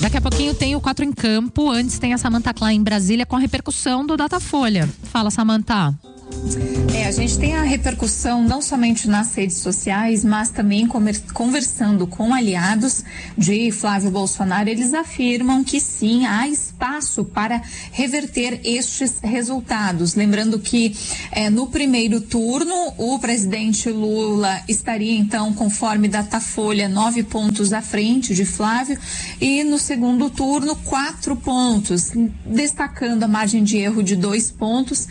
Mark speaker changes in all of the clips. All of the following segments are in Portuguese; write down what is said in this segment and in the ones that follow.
Speaker 1: Daqui a pouquinho tem o 4 em Campo. Antes tem a Samantha Klein em Brasília com a repercussão do Datafolha. Fala, Samantha.
Speaker 2: A gente tem a repercussão não somente nas redes sociais, mas também conversando com aliados de Flávio Bolsonaro. Eles afirmam que sim, há espaço para reverter estes resultados. Lembrando que no primeiro turno o presidente Lula estaria então, conforme Datafolha, 9 pontos à frente de Flávio, e no segundo turno 4 pontos, destacando a margem de erro de 2 pontos.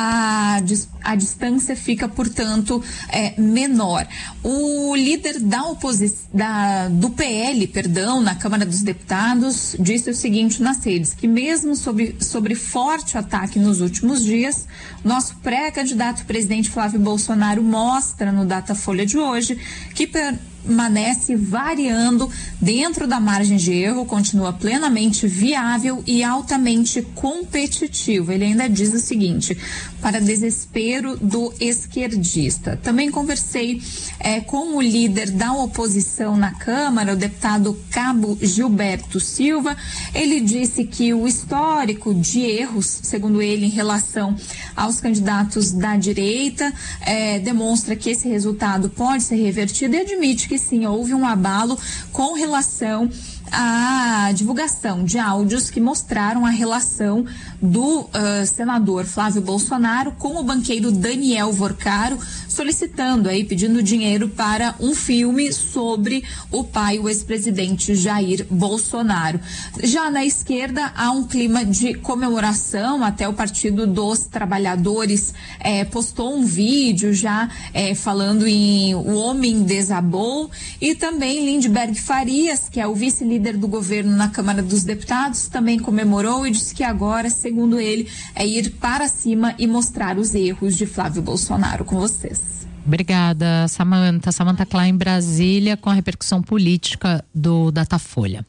Speaker 2: A distância fica, portanto, menor. O líder da oposição, do PL, na Câmara dos Deputados, disse o seguinte nas redes, que mesmo sobre forte ataque nos últimos dias, nosso pré-candidato presidente Flávio Bolsonaro mostra no Datafolha de hoje que permanece variando dentro da margem de erro, continua plenamente viável e altamente competitivo. Ele ainda diz o seguinte, para desespero do esquerdista. Também conversei com o líder da oposição na Câmara, o deputado Cabo Gilberto Silva. Ele disse que o histórico de erros, segundo ele, em relação aos candidatos da direita, demonstra que esse resultado pode ser revertido e admite que sim, houve um abalo com relação à divulgação de áudios que mostraram a relação do senador Flávio Bolsonaro com o banqueiro Daniel Vorcaro, solicitando pedindo dinheiro para um filme sobre o pai, o ex-presidente Jair Bolsonaro. Já na esquerda há um clima de comemoração, até o Partido dos Trabalhadores postou um vídeo já falando em o homem desabou, e também Lindbergh Farias, que é o vice-líder do governo na Câmara dos Deputados, também comemorou e disse que agora, segundo ele, é ir para cima e mostrar os erros de Flávio Bolsonaro. Com vocês.
Speaker 1: Obrigada, Samantha. Samantha Klein em Brasília com a repercussão política do Datafolha.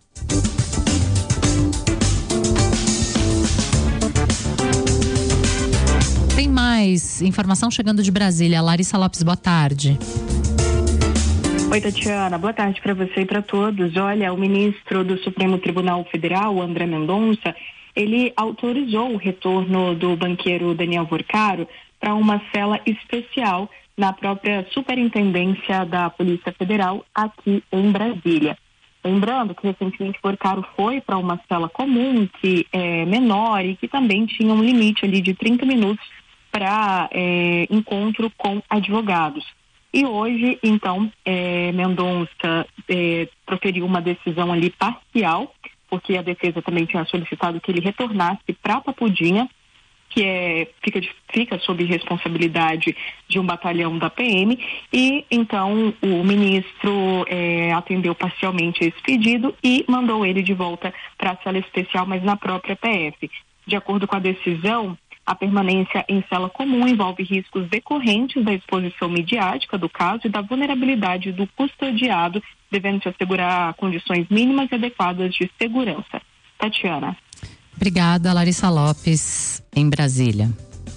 Speaker 1: Tem mais informação chegando de Brasília. Larissa Lopes, boa tarde.
Speaker 3: Oi, Tatiana, boa tarde para você e para todos. Olha, o ministro do Supremo Tribunal Federal, André Mendonça, ele autorizou o retorno do banqueiro Daniel Vorcaro para uma cela especial na própria Superintendência da Polícia Federal aqui em Brasília. Lembrando que recentemente Vorcaro foi para uma cela comum que é menor e que também tinha um limite ali de 30 minutos para encontro com advogados. E hoje, então, Mendonça proferiu uma decisão ali parcial, porque a defesa também tinha solicitado que ele retornasse para Papudinha, que fica sob responsabilidade de um batalhão da PM, e então o ministro atendeu parcialmente esse pedido e mandou ele de volta para a cela especial, mas na própria PF. De acordo com a decisão, a permanência em cela comum envolve riscos decorrentes da exposição midiática do caso e da vulnerabilidade do custodiado, devendo se assegurar condições mínimas e adequadas de segurança. Tatiana.
Speaker 1: Obrigada, Larissa Lopes, em Brasília.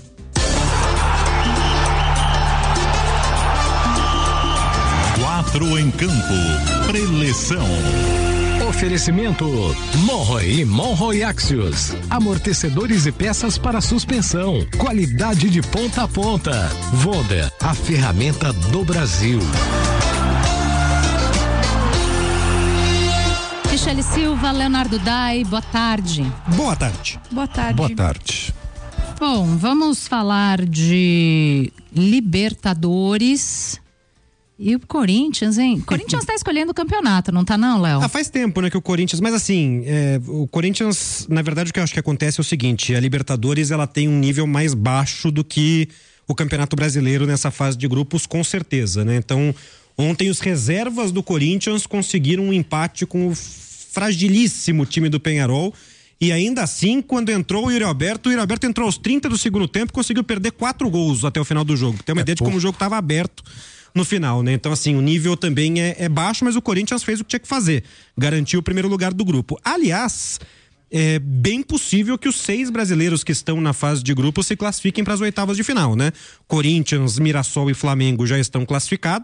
Speaker 4: Quatro em Campo. Preleção.
Speaker 5: Oferecimento Monroe e Monroe Axios. Amortecedores e peças para suspensão. Qualidade de ponta a ponta. Vonda, a ferramenta do Brasil.
Speaker 1: Michele Silva, Leonardo Dai, boa tarde.
Speaker 6: Boa tarde.
Speaker 1: Boa tarde.
Speaker 6: Boa tarde.
Speaker 1: Bom, vamos falar de Libertadores. E o Corinthians, hein? O Corinthians tá escolhendo o campeonato, não tá não, Léo?
Speaker 6: Faz tempo, né, que o Corinthians... Mas assim, o Corinthians, na verdade, o que eu acho que acontece é o seguinte, a Libertadores, ela tem um nível mais baixo do que o Campeonato Brasileiro nessa fase de grupos, com certeza, né? Então, ontem os reservas do Corinthians conseguiram um empate com o fragilíssimo time do Peñarol. E ainda assim, quando entrou o Yuri Alberto entrou aos 30 do segundo tempo e conseguiu perder 4 gols até o final do jogo. Tem uma ideia de como o jogo estava aberto no final, né? Então, assim, o nível também é baixo, mas o Corinthians fez o que tinha que fazer. Garantiu o primeiro lugar do grupo. Aliás, é bem possível que os 6 brasileiros que estão na fase de grupo se classifiquem para as oitavas de final, né? Corinthians, Mirassol e Flamengo já estão classificados.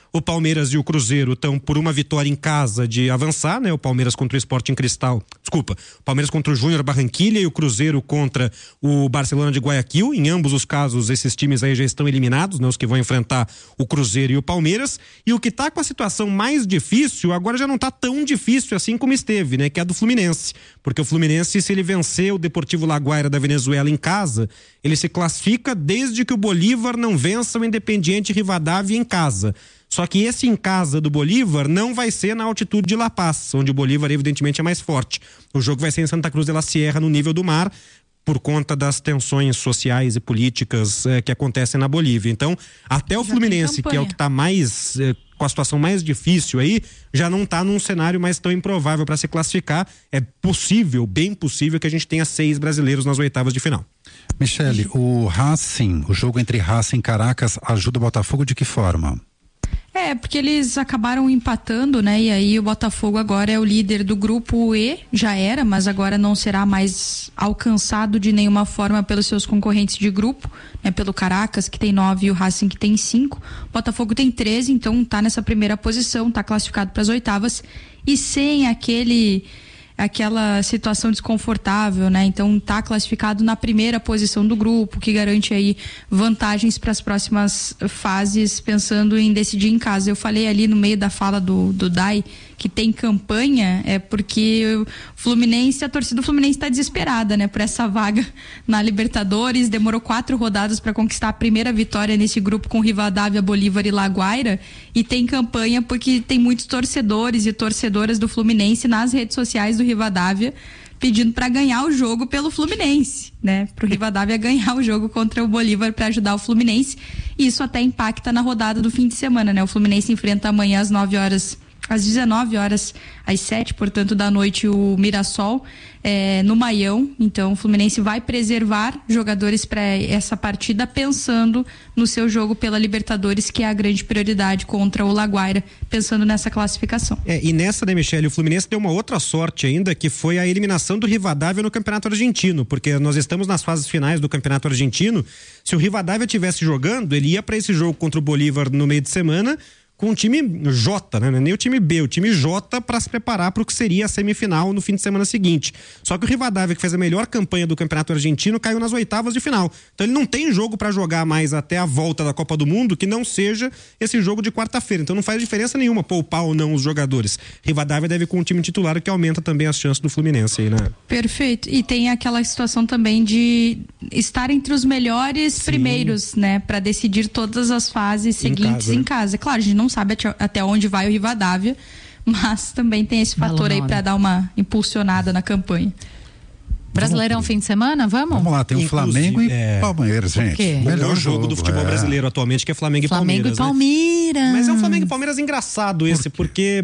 Speaker 6: O Palmeiras e o Cruzeiro estão por uma vitória em casa de avançar, né? O Palmeiras contra o Sporting Cristal, o Palmeiras contra o Júnior Barranquilla e o Cruzeiro contra o Barcelona de Guayaquil. Em ambos os casos, esses times aí já estão eliminados, né? Os que vão enfrentar o Cruzeiro e o Palmeiras. E o que tá com a situação mais difícil, agora já não tá tão difícil assim como esteve, né? Que é a do Fluminense. Porque o Fluminense, se ele vencer o Deportivo Laguaira da Venezuela em casa, ele se classifica desde que o Bolívar não vença o Independiente Rivadavia em casa. Só que esse em casa do Bolívar não vai ser na altitude de La Paz, onde o Bolívar evidentemente é mais forte. O jogo vai ser em Santa Cruz de la Sierra, no nível do mar, por conta das tensões sociais e políticas que acontecem na Bolívia. Então, até o Fluminense, que é o que está mais com a situação mais difícil aí, já não está num cenário mais tão improvável para se classificar. É possível, bem possível, que a gente tenha 6 brasileiros nas oitavas de final.
Speaker 7: Michele, o jogo entre Racing e Caracas ajuda o Botafogo de que forma?
Speaker 8: Porque eles acabaram empatando, né? E aí o Botafogo agora é o líder do grupo E, já era, mas agora não será mais alcançado de nenhuma forma pelos seus concorrentes de grupo, né? Pelo Caracas, que tem 9, e o Racing, que tem 5. O Botafogo tem 13, então tá nessa primeira posição, tá classificado para as oitavas e sem aquela situação desconfortável, né? Então tá classificado na primeira posição do grupo, que garante aí vantagens para as próximas fases, pensando em decidir em casa. Eu falei ali no meio da fala do Dai que tem campanha, porque o Fluminense, a torcida do Fluminense está desesperada, né? Por essa vaga na Libertadores, demorou 4 rodadas para conquistar a primeira vitória nesse grupo com Rivadavia, Bolívar e Laguaira, e tem campanha porque tem muitos torcedores e torcedoras do Fluminense nas redes sociais do Rivadavia pedindo para ganhar o jogo pelo Fluminense, né? Pro Rivadavia ganhar o jogo contra o Bolívar para ajudar o Fluminense. E isso até impacta na rodada do fim de semana, né? O Fluminense enfrenta amanhã às 19 horas, às 7, portanto, da noite, o Mirassol no Maião. Então o Fluminense vai preservar jogadores para essa partida, pensando no seu jogo pela Libertadores, que é a grande prioridade contra o Laguaira, pensando nessa classificação.
Speaker 6: E nessa, né, Michele, o Fluminense deu uma outra sorte ainda, que foi a eliminação do Rivadavia no Campeonato Argentino, porque nós estamos nas fases finais do Campeonato Argentino. Se o Rivadavia estivesse jogando, ele ia para esse jogo contra o Bolívar no meio de semana com o time J, né? Nem o time B, o time J, para se preparar para o que seria a semifinal no fim de semana seguinte. Só que o Rivadavia, que fez a melhor campanha do Campeonato Argentino, caiu nas oitavas de final. Então ele não tem jogo para jogar mais até a volta da Copa do Mundo que não seja esse jogo de quarta-feira. Então não faz diferença nenhuma poupar ou não os jogadores. Rivadavia deve com o time titular, que aumenta também as chances do Fluminense aí, né?
Speaker 8: Perfeito. E tem aquela situação também de estar entre os melhores primeiros, né? Para decidir todas as fases seguintes em casa. Claro, a gente não sabe até onde vai o Rivadavia, mas também tem esse fator aí para dar uma impulsionada na campanha.
Speaker 1: Brasileirão fim de semana, vamos?
Speaker 7: Vamos lá, tem o Flamengo e Palmeiras, gente.
Speaker 6: O melhor jogo do futebol brasileiro atualmente, que é Flamengo e Palmeiras.
Speaker 1: Flamengo e Palmeiras.
Speaker 6: Mas é um Flamengo e Palmeiras engraçado porque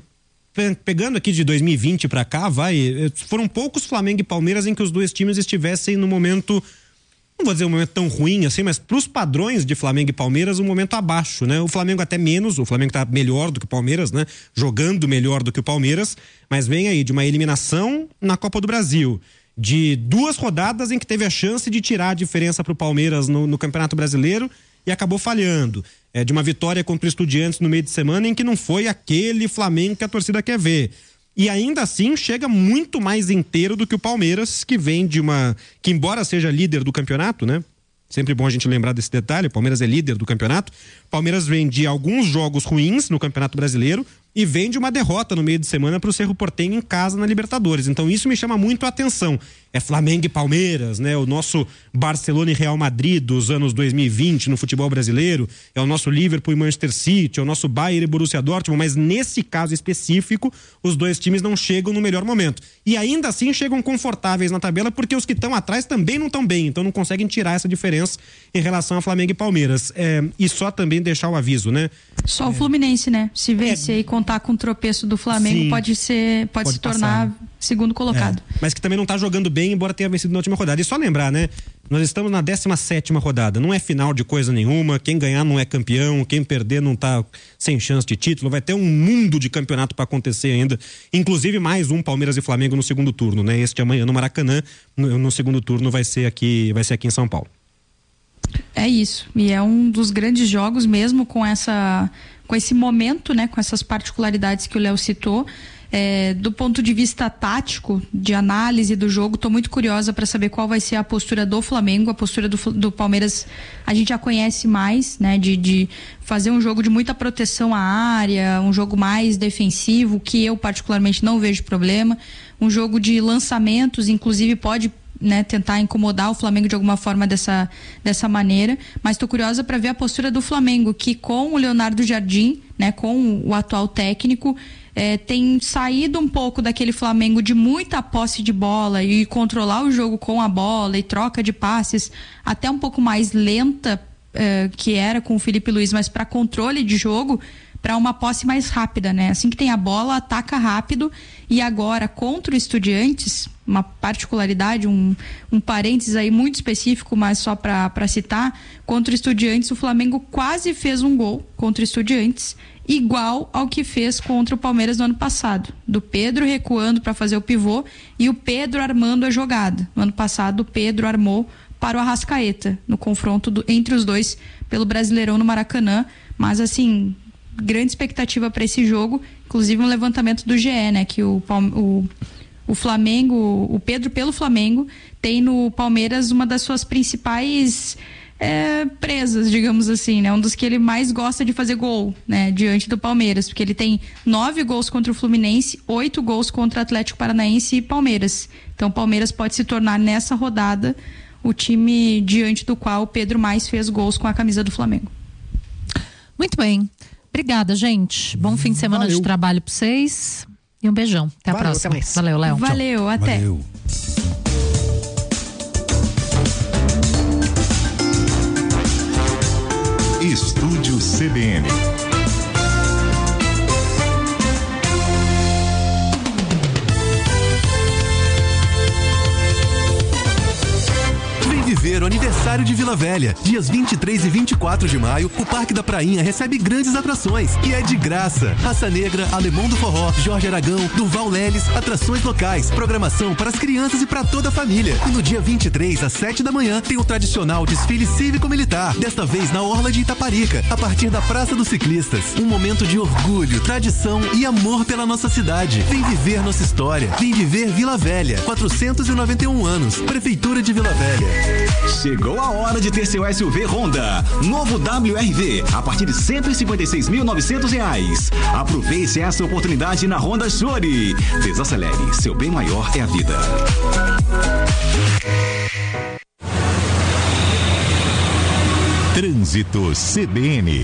Speaker 6: pegando aqui de 2020 para cá, foram poucos Flamengo e Palmeiras em que os dois times estivessem no momento, não vou dizer um momento tão ruim assim, mas pros padrões de Flamengo e Palmeiras, um momento abaixo, né? O Flamengo até menos, o Flamengo tá melhor do que o Palmeiras, né? Jogando melhor do que o Palmeiras, mas vem aí de uma eliminação na Copa do Brasil, de 2 rodadas em que teve a chance de tirar a diferença pro Palmeiras no Campeonato Brasileiro e acabou falhando. De uma vitória contra o Estudiantes no meio de semana em que não foi aquele Flamengo que a torcida quer ver. E ainda assim chega muito mais inteiro do que o Palmeiras, que vem que embora seja líder do campeonato, né? Sempre bom a gente lembrar desse detalhe, o Palmeiras é líder do campeonato. O Palmeiras vem de alguns jogos ruins no Campeonato Brasileiro e vem de uma derrota no meio de semana para o Cerro Porteño em casa na Libertadores. Então isso me chama muito a atenção. É Flamengo e Palmeiras, né? O nosso Barcelona e Real Madrid dos anos 2020 no futebol brasileiro, é o nosso Liverpool e Manchester City, é o nosso Bayern e Borussia Dortmund, mas nesse caso específico, os dois times não chegam no melhor momento. E ainda assim chegam confortáveis na tabela, porque os que estão atrás também não estão bem, então não conseguem tirar essa diferença em relação a Flamengo e Palmeiras. E só também deixar o aviso, né?
Speaker 8: Só o Fluminense, né? Se vencer e contar com o tropeço do Flamengo, sim, pode se tornar passar, segundo colocado.
Speaker 6: Mas que também não tá jogando bem, embora tenha vencido na última rodada. E só lembrar, né? Nós estamos na 17ª rodada, não é final de coisa nenhuma, quem ganhar não é campeão, quem perder não tá sem chance de título, vai ter um mundo de campeonato para acontecer ainda, inclusive mais um Palmeiras e Flamengo no segundo turno, né? Este amanhã no Maracanã, no segundo turno vai ser aqui em São Paulo.
Speaker 8: É isso, e é um dos grandes jogos mesmo com esse momento, né, com essas particularidades que o Léo citou. Do ponto de vista tático, de análise do jogo, estou muito curiosa para saber qual vai ser a postura do Flamengo. A postura do Palmeiras a gente já conhece mais, né, de fazer um jogo de muita proteção à área, um jogo mais defensivo, que eu particularmente não vejo problema, um jogo de lançamentos, inclusive pode, né, tentar incomodar o Flamengo de alguma forma dessa maneira, mas estou curiosa para ver a postura do Flamengo, que com o Leonardo Jardim, né, com o atual técnico, tem saído um pouco daquele Flamengo de muita posse de bola e controlar o jogo com a bola e troca de passes até um pouco mais lenta, que era com o Felipe Luiz, mas para controle de jogo, para uma posse mais rápida, né? Assim que tem a bola, ataca rápido. E agora contra o Estudiantes, uma particularidade, um parênteses aí muito específico, mas só para citar, contra o Estudiantes o Flamengo quase fez um gol contra o Estudiantes, igual ao que fez contra o Palmeiras no ano passado, do Pedro recuando para fazer o pivô e o Pedro armando a jogada. No ano passado o Pedro armou para o Arrascaeta no confronto entre os dois pelo Brasileirão no Maracanã, mas assim, grande expectativa para esse jogo, inclusive um levantamento do GE, né, que o Flamengo, o Pedro pelo Flamengo tem no Palmeiras uma das suas principais presas, digamos assim, né? Um dos que ele mais gosta de fazer gol, né? Diante do Palmeiras, porque ele tem 9 gols contra o Fluminense, 8 gols contra o Atlético Paranaense e Palmeiras. Então o Palmeiras pode se tornar nessa rodada o time diante do qual o Pedro mais fez gols com a camisa do Flamengo.
Speaker 1: Muito bem. Obrigada, gente. Bom fim de semana de trabalho para vocês e um beijão. Até a próxima. Valeu, Léo.
Speaker 8: Valeu, até.
Speaker 7: Valeu.
Speaker 4: Estúdio CBN.
Speaker 9: Viver o aniversário de Vila Velha. Dias 23 e 24 de maio, o Parque da Prainha recebe grandes atrações e é de graça. Raça Negra, Alemão do Forró, Jorge Aragão, Durval Leles, atrações locais, programação para as crianças e para toda a família. E no dia 23, às 7 da manhã, tem o tradicional desfile cívico-militar, desta vez na Orla de Itaparica, a partir da Praça dos Ciclistas. Um momento de orgulho, tradição e amor pela nossa cidade. Vem viver nossa história. Vem viver Vila Velha. 491 anos. Prefeitura de Vila Velha.
Speaker 10: Chegou a hora de ter seu SUV Honda. Novo WRV, a partir de R$156.900. Aproveite essa oportunidade na Honda Shore. Desacelere, seu bem maior é a vida.
Speaker 4: Trânsito CBN.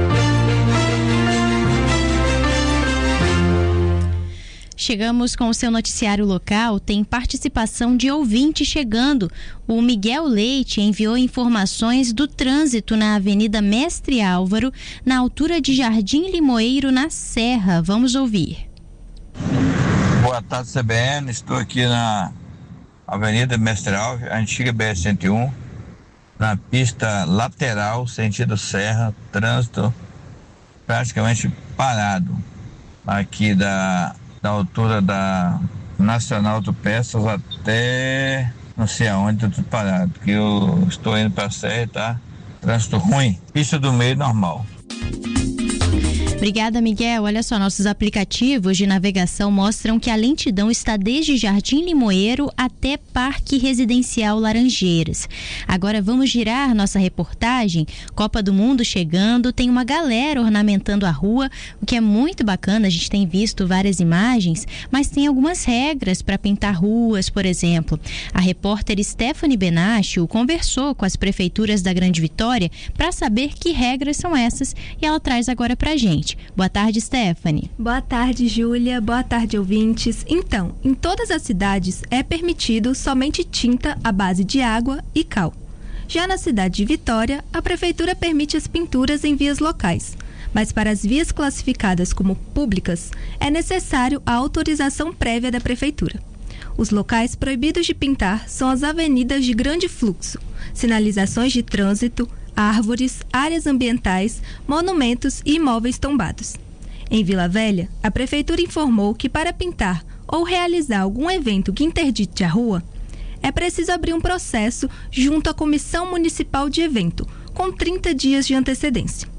Speaker 11: Chegamos com o seu noticiário local, tem participação de ouvinte chegando. O Miguel Leite enviou informações do trânsito na Avenida Mestre Álvaro, na altura de Jardim Limoeiro, na Serra. Vamos ouvir.
Speaker 12: Boa tarde, CBN. Estou aqui na Avenida Mestre Álvaro, a antiga BR-101, na pista lateral, sentido Serra, trânsito praticamente parado. Aqui da altura da Nacional Autopeças até não sei aonde, tudo parado, porque eu estou indo para a Serra, tá? Trânsito ruim, pista do meio normal.
Speaker 11: Obrigada, Miguel. Olha só, nossos aplicativos de navegação mostram que a lentidão está desde Jardim Limoeiro até Parque Residencial Laranjeiras. Agora vamos girar nossa reportagem. Copa do Mundo chegando, tem uma galera ornamentando a rua, o que é muito bacana. A gente tem visto várias imagens, mas tem algumas regras para pintar ruas, por exemplo. A repórter Stephanie Benacho conversou com as prefeituras da Grande Vitória para saber que regras são essas e ela traz agora pra gente. Boa tarde, Stephanie.
Speaker 13: Boa tarde, Júlia. Boa tarde, ouvintes. Então, em todas as cidades é permitido somente tinta à base de água e cal. Já na cidade de Vitória, a prefeitura permite as pinturas em vias locais, mas para as vias classificadas como públicas, é necessário a autorização prévia da prefeitura. Os locais proibidos de pintar são as avenidas de grande fluxo, sinalizações de trânsito, árvores, áreas ambientais, monumentos e imóveis tombados. Em Vila Velha, a prefeitura informou que para pintar ou realizar algum evento que interdite a rua, é preciso abrir um processo junto à Comissão Municipal de Evento, com 30 dias de antecedência.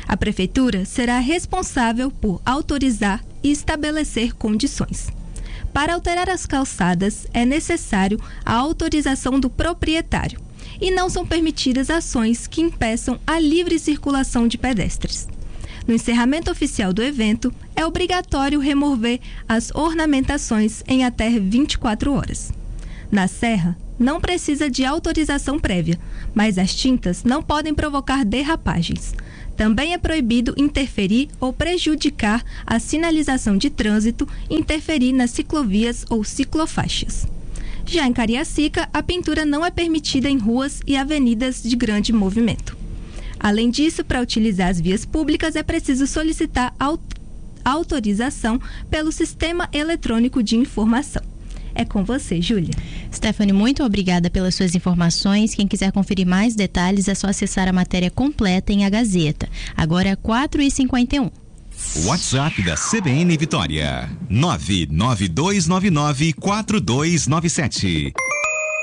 Speaker 13: A Prefeitura será responsável por autorizar e estabelecer condições. Para alterar as calçadas, é necessário a autorização do proprietário e não são permitidas ações que impeçam a livre circulação de pedestres. No encerramento oficial do evento, é obrigatório remover as ornamentações em até 24 horas. Na Serra, não precisa de autorização prévia, mas as tintas não podem provocar derrapagens. Também é proibido interferir ou prejudicar a sinalização de trânsito e interferir nas ciclovias ou ciclofaixas. Já em Cariacica, a pintura não é permitida em ruas e avenidas de grande movimento. Além disso, para utilizar as vias públicas é preciso solicitar autorização pelo Sistema Eletrônico de Informação. É com você, Júlia.
Speaker 11: Stephanie, muito obrigada pelas suas informações. Quem quiser conferir mais detalhes é só acessar a matéria completa em A Gazeta. Agora é 4h51.
Speaker 4: WhatsApp da CBN Vitória 992994297.